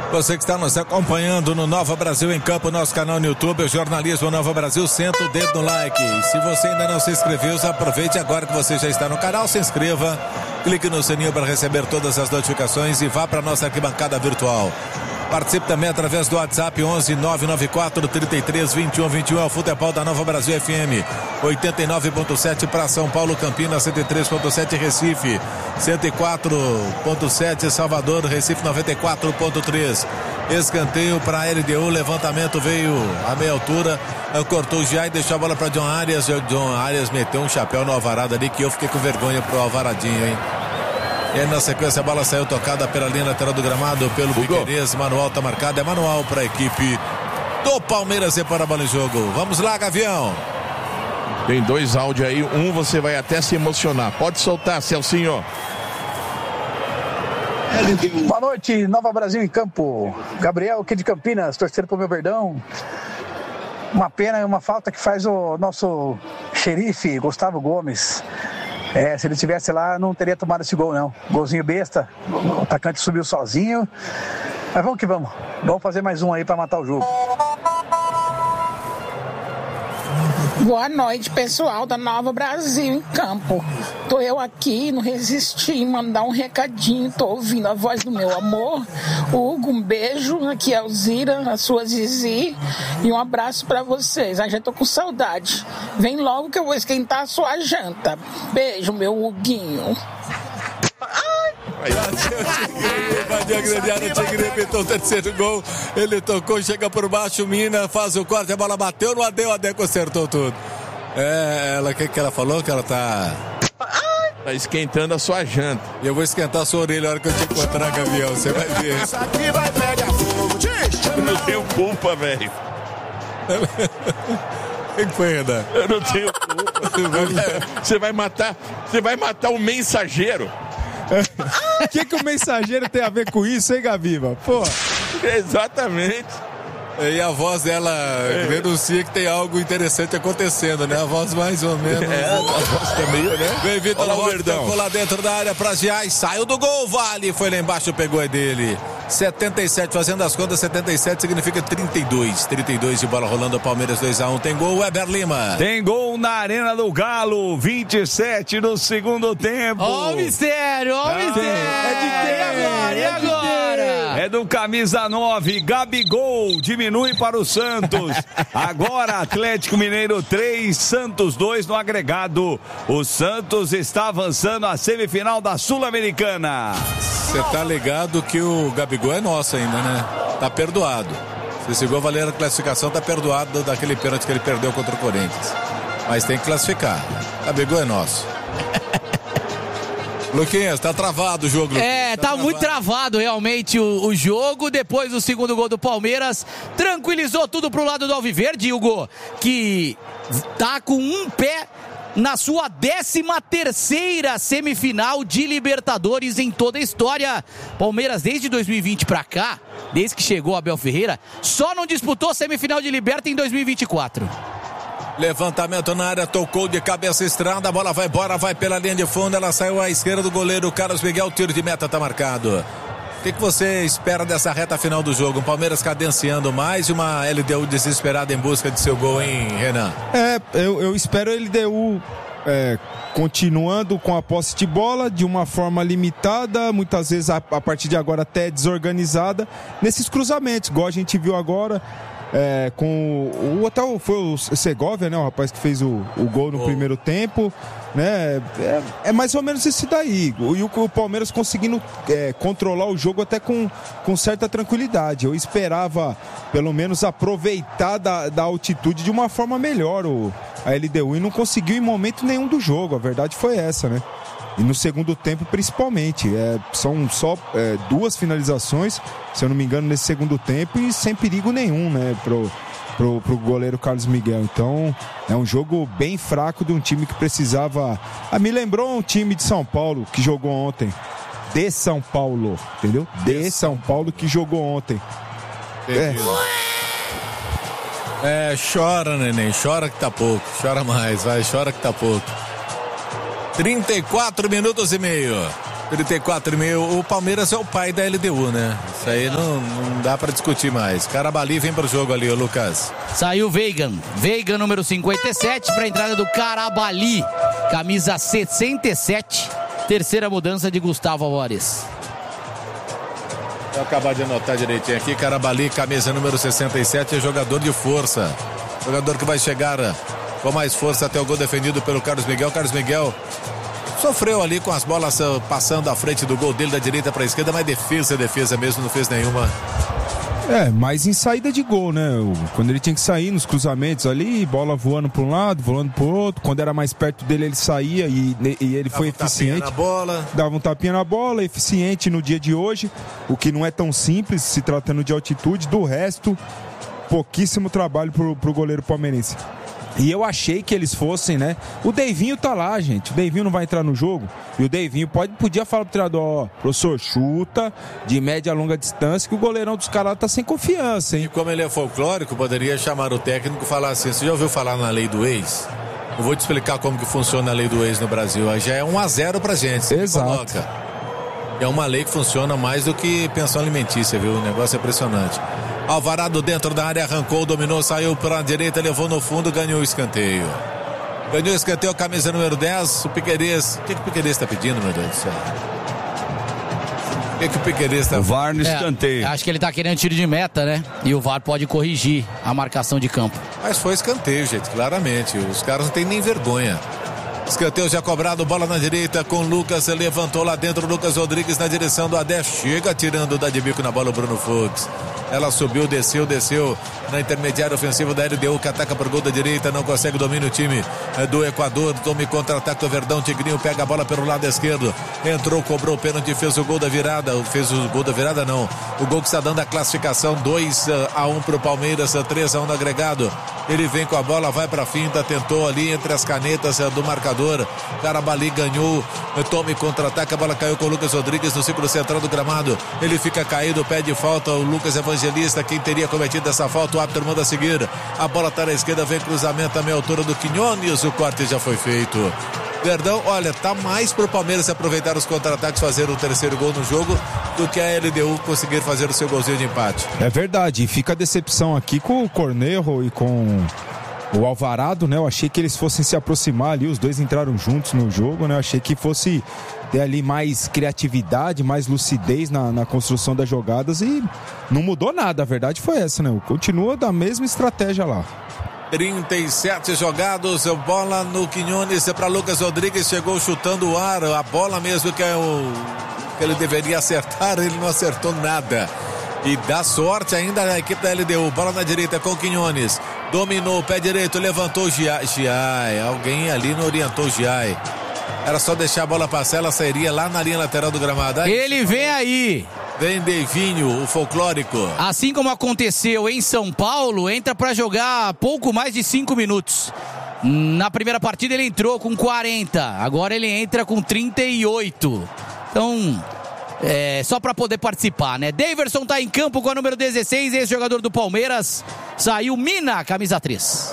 Você que está nos acompanhando no Nova Brasil em Campo, nosso canal no YouTube, o Jornalismo Nova Brasil, senta o dedo no like. E se você ainda não se inscreveu, aproveite agora que você já está no canal, se inscreva, clique no sininho para receber todas as notificações e vá para a nossa arquibancada virtual. Participe também através do WhatsApp 11 994 33 21 21. É o futebol da Nova Brasil FM 89.7 para São Paulo, Campinas 103.7 Recife, 104.7 Salvador, Recife 94.3. Escanteio para a LDU, levantamento veio a meia altura, cortou já e deixou a bola para John Arias. John Arias meteu um chapéu no Alvarado ali que eu fiquei com vergonha pro Alvaradinho, hein? E aí na sequência a bola saiu tocada pela linha lateral do gramado pelo Piquerez. Manual tá marcado, é manual para a equipe do Palmeiras e para a bola em jogo. Vamos lá, Gavião. Tem 2 áudios aí, um você vai até se emocionar. Pode soltar, Celcinho. Boa noite, Nova Brasil em Campo. Gabriel aqui de Campinas, torcendo pro meu Verdão. Uma pena, uma falta que faz o nosso xerife Gustavo Gomes. Se ele estivesse lá, não teria tomado esse gol, não. Golzinho besta, o atacante subiu sozinho. Mas vamos que vamos. Vamos fazer mais um aí para matar o jogo. Boa noite, pessoal da Nova Brasil em Campo. Tô eu aqui, não resisti em mandar um recadinho. Tô ouvindo a voz do meu amor. Hugo, um beijo. Aqui é a Alzira, a sua Zizi. E um abraço pra vocês. Já tô com saudade. Vem logo que eu vou esquentar a sua janta. Beijo, meu Huguinho. Invadiu a grande área, Tigre repetiu o terceiro gol. Ele tocou, chega por baixo, Mina faz o corte, a bola bateu no Adé, o Adé consertou tudo. O que ela falou? Que ela tá esquentando a sua janta. E eu vou esquentar a sua orelha na hora que eu te encontrar, Gavião, você vai ver. Eu não tenho culpa, velho. Quem foi, Renan? Eu não tenho culpa. Você vai matar o mensageiro. O que o mensageiro tem a ver com isso, hein, Gaviva? Pô. Exatamente. E a voz dela denuncia que tem algo interessante acontecendo, né? A voz mais ou menos. A voz tá meio, né? Vem Vitor Roque, tocou lá dentro da área pra Giais, saiu do gol, Vale, foi lá embaixo, pegou é dele. 77, fazendo as contas, 77 significa 32 de bola rolando, Palmeiras 2-1, tem gol, Weber Lima. Tem gol na Arena do Galo, 27 no segundo tempo. Ó o mistério, ó o mistério. E agora? É do camisa 9, Gabigol, diminui para o Santos. Agora Atlético Mineiro 3, Santos 2 no agregado. O Santos está avançando à semifinal da Sul-Americana. Você tá ligado que o Gabigol é nosso ainda, né? Tá perdoado. Se esse gol valer a classificação, tá perdoado daquele pênalti que ele perdeu contra o Corinthians. Mas tem que classificar. Gabigol é nosso. Luquinhas, tá travado o jogo. Luquinhas. Tá muito travado realmente o jogo. Depois do segundo gol do Palmeiras, tranquilizou tudo pro lado do Alviverde, Hugo, que tá com um pé na sua 13ª semifinal de Libertadores em toda a história. Palmeiras, desde 2020 pra cá, desde que chegou Abel Ferreira, só não disputou semifinal de Liberta em 2024. Levantamento na área, tocou de cabeça Estrada, a bola vai embora, vai pela linha de fundo, ela saiu à esquerda do goleiro Carlos Miguel, tiro de meta tá marcado. O que você espera dessa reta final do jogo? O Palmeiras cadenciando mais e uma LDU desesperada em busca de seu gol, hein, Renan? Eu espero a LDU continuando com a posse de bola de uma forma limitada, muitas vezes a partir de agora até desorganizada, nesses cruzamentos, igual a gente viu agora. Foi o Segovia, né? O rapaz que fez o gol no primeiro tempo, né? É mais ou menos isso daí. E o Palmeiras conseguindo controlar o jogo até com certa tranquilidade. Eu esperava, pelo menos, aproveitar da altitude de uma forma melhor a LDU e não conseguiu em momento nenhum do jogo. A verdade foi essa, né? E no segundo tempo, principalmente. São só 2 finalizações, se eu não me engano, nesse segundo tempo e sem perigo nenhum, né, pro goleiro Carlos Miguel. Então, é um jogo bem fraco de um time que precisava... me lembrou um time de São Paulo que jogou ontem. De São Paulo, entendeu? De São Paulo que jogou ontem. Chora, neném, chora que tá pouco. Chora mais, vai, chora que tá pouco. 34 minutos e meio. 34,5. O Palmeiras é o pai da LDU, né? Isso aí não dá pra discutir mais. Carabali vem pro jogo ali, ô Lucas. Saiu Veiga número 57 pra entrada do Carabali, camisa 67, terceira mudança de Gustavo Álvares. Vou acabar de anotar direitinho aqui. Carabali, camisa número 67, é jogador de força. Jogador que vai chegar com mais força até o gol defendido pelo Carlos Miguel. Carlos Miguel sofreu ali com as bolas passando à frente do gol dele da direita para a esquerda, mas defesa mesmo, não fez nenhuma. Mais em saída de gol, né? Quando ele tinha que sair nos cruzamentos ali, bola voando para um lado, voando para o outro. Quando era mais perto dele, ele saía e ele foi eficiente. Dava um tapinha na bola, eficiente no dia de hoje, o que não é tão simples se tratando de altitude. Do resto, pouquíssimo trabalho pro goleiro palmeirense. E eu achei que eles fossem, né? O Deivinho tá lá, gente. O Deivinho não vai entrar no jogo. E o Deivinho podia falar pro treinador, professor, chuta de média a longa distância, que o goleirão dos caras tá sem confiança, hein? E como ele é folclórico, poderia chamar o técnico e falar assim: você já ouviu falar na lei do ex? Eu vou te explicar como que funciona a lei do ex no Brasil. Aí já é 1-0 pra gente. Exato. É uma lei que funciona mais do que pensão alimentícia, viu? O negócio é impressionante. Alvarado dentro da área, arrancou, dominou, saiu para a direita, levou no fundo, ganhou o escanteio. Ganhou o escanteio, camisa número 10, o Piquerez. O que o Piquerez está pedindo, meu Deus do céu? O que o Piquerez está... O VAR no escanteio. Acho que ele está querendo tiro de meta, né? E o VAR pode corrigir a marcação de campo. Mas foi escanteio, gente, claramente. Os caras não têm nem vergonha. Escanteio já cobrado, bola na direita com Lucas, levantou lá dentro, Lucas Rodrigues na direção do Adé, chega tirando da de bico na bola o Bruno Fux. Ela subiu, desceu na intermediária ofensiva da LDU, que ataca por gol da direita, não consegue domínio o time do Equador, tome contra-ataque do Verdão, Tigrinho pega a bola pelo lado esquerdo, entrou, cobrou o pênalti, fez o gol da virada, o gol que está dando a classificação, 2-1 pro Palmeiras, 3-1 no agregado. Ele vem com a bola, vai pra finta, tentou ali entre as canetas do marcador, Carabali ganhou, tome contra-ataque, a bola caiu com o Lucas Rodrigues no círculo central do gramado, ele fica caído, pede falta, o Lucas Evangelista, quem teria cometido essa falta, o árbitro manda seguir, a bola tá na esquerda, vem cruzamento à meia altura do Quinones, o corte já foi feito. Verdão, olha, tá mais pro Palmeiras se aproveitar os contra-ataques, fazer o terceiro gol no jogo, do que a LDU conseguir fazer o seu golzinho de empate. É verdade, fica a decepção aqui com o Cornejo e com o Alvarado, né? Eu achei que eles fossem se aproximar ali, os dois entraram juntos no jogo, né? Eu achei que fosse ter ali mais criatividade, mais lucidez na construção das jogadas e não mudou nada, a verdade foi essa, né? Continua da mesma estratégia lá. 37 jogados, bola no Quinones para Lucas Rodrigues, chegou chutando o ar, a bola mesmo que ele deveria acertar, ele não acertou nada. E dá sorte ainda a equipe da LDU, bola na direita com o Quinones, dominou, pé direito, levantou o Giai, alguém ali não orientou o Giai. Era só deixar a bola passar, ela sairia lá na linha lateral do gramado. Ele vem aí. Vem Deivinho, o folclórico. Assim como aconteceu em São Paulo, entra para jogar pouco mais de 5 minutos. Na primeira partida ele entrou com 40, agora ele entra com 38. Então, só para poder participar, né? Daverson tá em campo com a número 16, ex-jogador do Palmeiras. Saiu Mina, camisa 3.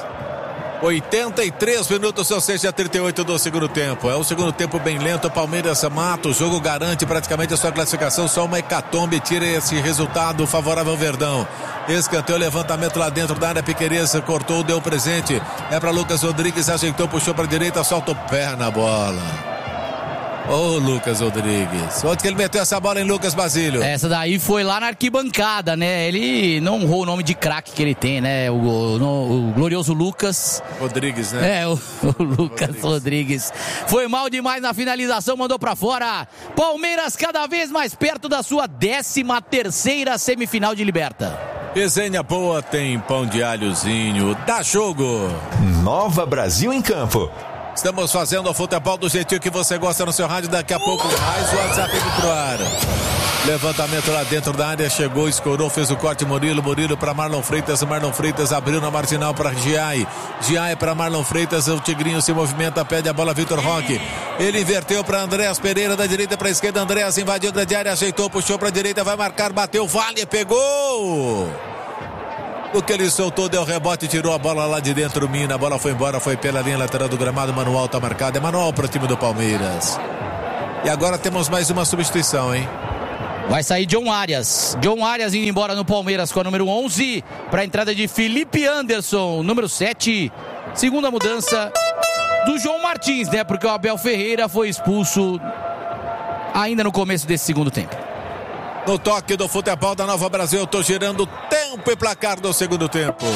83 minutos, ou seja, 38 do segundo tempo. É um segundo tempo bem lento. O Palmeiras mata o jogo, garante praticamente a sua classificação. Só uma hecatombe tira esse resultado favorável ao Verdão. Escanteio, levantamento lá dentro da área. Piquerez cortou, deu presente. É para Lucas Rodrigues, ajeitou, puxou para a direita, solta o pé na bola. Ô, Lucas Rodrigues. Onde que ele meteu essa bola em Lucas Basílio? Essa daí foi lá na arquibancada, né? Ele não honrou o nome de craque que ele tem, né? O glorioso Lucas Rodrigues, né? O Lucas Rodrigues. Foi mal demais na finalização, mandou pra fora. Palmeiras cada vez mais perto da sua 13ª semifinal de Liberta. Resenha boa, tem pão de alhozinho. Dá jogo. Nova Brasil em campo. Estamos fazendo o futebol do jeitinho que você gosta no seu rádio. Daqui a pouco mais o WhatsApp indo pro ar. Levantamento lá dentro da área, chegou, escorou, fez o corte, Murilo para Marlon Freitas abriu na marginal para Giai para Marlon Freitas, o Tigrinho se movimenta, pede a bola, Vitor Roque, ele inverteu para Andréas Pereira, da direita para a esquerda, Andréas invadiu a grande área, ajeitou, puxou para a direita, vai marcar, bateu, vale, pegou! O que ele soltou, deu rebote, tirou a bola lá de dentro, Mina, a bola foi embora, foi pela linha lateral do gramado, manual tá marcado, é manual para o time do Palmeiras. E agora temos mais uma substituição, hein? Vai sair John Arias. John Arias indo embora no Palmeiras com a número 11 para a entrada de Felipe Anderson, número 7. Segunda mudança do João Martins, né? Porque o Abel Ferreira foi expulso ainda no começo desse segundo tempo. No toque do futebol da Nova Brasil, eu tô girando tempo e placar do segundo tempo.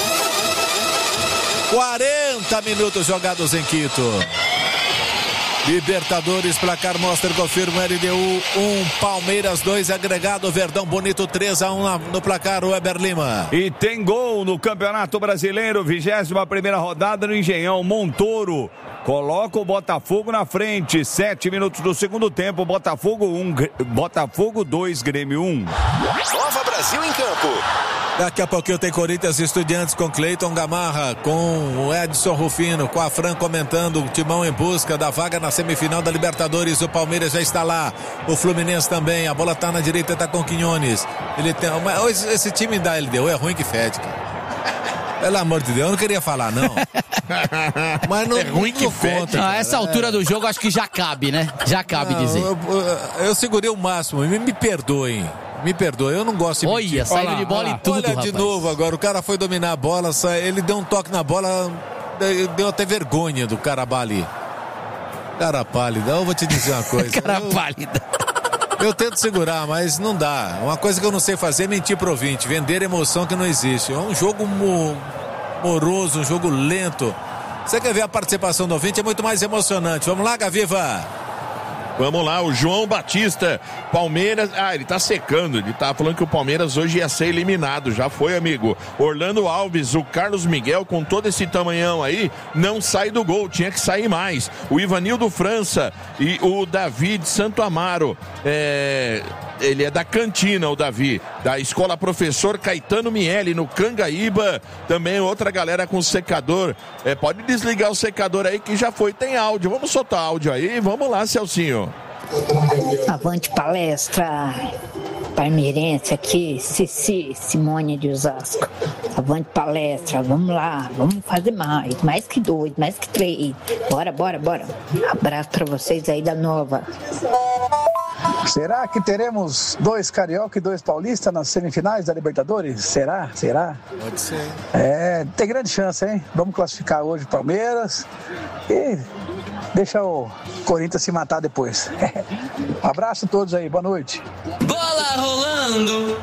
40 minutos jogados em Quito. Libertadores, placar mostra e confirma LDU 1, Palmeiras 2, agregado Verdão Bonito 3-1 no placar, Weber Lima. E tem gol no Campeonato Brasileiro, 21ª rodada no Engenhão. Montoro coloca o Botafogo na frente, 7 minutos do segundo tempo, Botafogo 2, Grêmio 1. Nova Brasil em campo. Daqui a pouquinho tem Corinthians e Estudiantes com Cleiton Gamarra, com o Edson Rufino, com a Fran comentando, o Timão em busca da vaga na semifinal da Libertadores. O Palmeiras já está lá, o Fluminense também, a bola tá na direita, tá com Quinones. Ele tem, esse time da LDU é ruim que fede, cara. Pelo amor de Deus, eu não queria falar, não. Mas não, é ruim que fede. A essa altura do jogo, acho que já cabe, né? Já cabe dizer. Eu segurei o máximo, me perdoem. Me perdoe, eu não gosto de mentir. Olha, saiu de bola e tudo, olha de novo agora, o cara foi dominar a bola, ele deu um toque na bola, deu até vergonha do Carabali. Cara pálida, eu vou te dizer uma coisa. Cara pálida. Eu tento segurar, mas não dá. Uma coisa que eu não sei fazer é mentir pro ouvinte, vender emoção que não existe. É um jogo moroso, um jogo lento. Você quer ver a participação do ouvinte? É muito mais emocionante. Vamos lá, Gaviva. Vamos lá, o João Batista, Palmeiras, ele tá secando, ele tá falando que o Palmeiras hoje ia ser eliminado, já foi, amigo. Orlando Alves, o Carlos Miguel, com todo esse tamanhão aí, não sai do gol, tinha que sair mais. O Ivanildo França e o Davi Santo Amaro, ele é da Cantina, o Davi, da Escola Professor Caetano Miele, no Cangaíba, também outra galera com secador, pode desligar o secador aí que já foi, tem áudio, vamos soltar áudio aí, vamos lá, Celcinho. Avante palestra, palmeirense aqui, Simone de Osasco. Avante palestra, vamos lá, vamos fazer mais que 2, mais que 3. Bora. Abraço pra vocês aí da Nova. Será que teremos 2 carioca e 2 paulistas nas semifinais da Libertadores? Será? Pode ser. Tem grande chance, hein? Vamos classificar hoje o Palmeiras e deixa o Corinthians se matar depois. Um abraço a todos aí, boa noite. Bola rolando.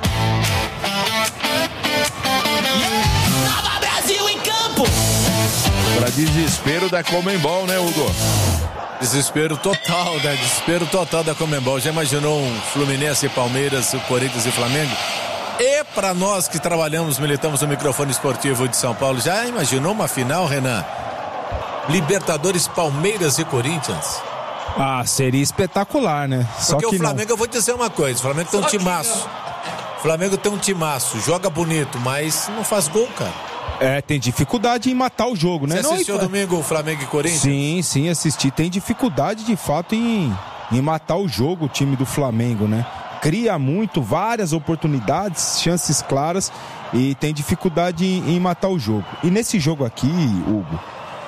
Nova Brasil em campo. Para desespero da Conmebol, né, Hugo? Desespero total, né? Desespero total da Conmebol. Já imaginou um Fluminense e Palmeiras, o Corinthians e Flamengo? E para nós que militamos no microfone esportivo de São Paulo, já imaginou uma final, Renan? Libertadores, Palmeiras e Corinthians? Seria espetacular, né? Porque o Flamengo, eu vou dizer uma coisa, o Flamengo tem um timaço. O Flamengo tem um timaço, joga bonito, mas não faz gol, cara. Tem dificuldade em matar o jogo, né? Você assistiu domingo o Flamengo e Corinthians? Sim, assisti. Tem dificuldade, de fato, em matar o jogo, o time do Flamengo, né? Cria muito, várias oportunidades, chances claras e tem dificuldade em matar o jogo. E nesse jogo aqui, Hugo,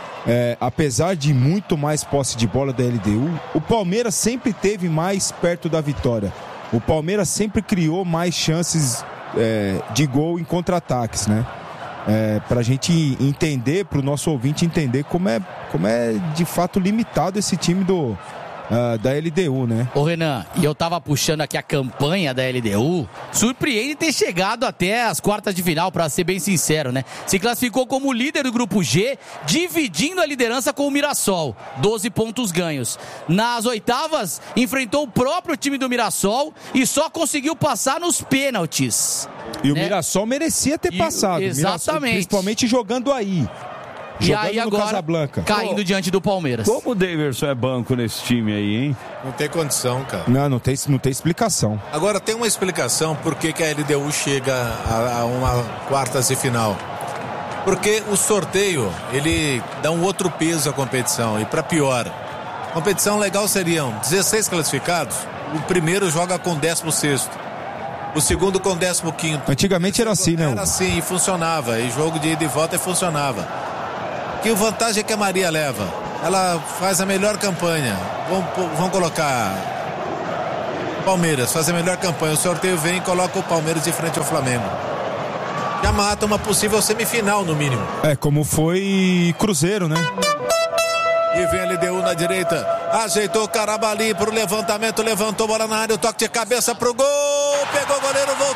apesar de muito mais posse de bola da LDU, o Palmeiras sempre teve mais perto da vitória. O Palmeiras sempre criou mais chances de gol em contra-ataques, né? Pra gente entender, pro nosso ouvinte entender como é de fato limitado esse time da LDU, né? Ô Renan, e eu tava puxando aqui a campanha da LDU, surpreende ter chegado até as quartas de final, pra ser bem sincero, né? Se classificou como líder do grupo G, dividindo a liderança com o Mirassol, 12 pontos ganhos. Nas oitavas, enfrentou o próprio time do Mirassol e só conseguiu passar nos pênaltis. E o Mirassol merecia ter passado. Exatamente. Principalmente jogando aí. E aí agora, Casablanca, caindo diante do Palmeiras. Como o Daverson é banco nesse time aí, hein? Não tem condição, cara. Não tem explicação. Agora tem uma explicação por que a LDU chega a uma quartas de final. Porque o sorteio, ele dá um outro peso à competição. E para pior, competição legal seriam 16 classificados, o primeiro joga com 16º. O segundo com 15º. Antigamente era assim, né? Era assim, e funcionava. E jogo de ida e volta funcionava. Que vantagem que a Maria leva? ela faz a melhor campanha. Vamos colocar Palmeiras, faz a melhor campanha. O sorteio vem e coloca o Palmeiras de frente ao Flamengo. Já mata uma possível semifinal, no mínimo. Como foi Cruzeiro, né? E vem a LDU na direita. Ajeitou o Carabali pro levantamento. Levantou, bola na área. O toque de cabeça pro gol. Pegou o goleiro, voltou.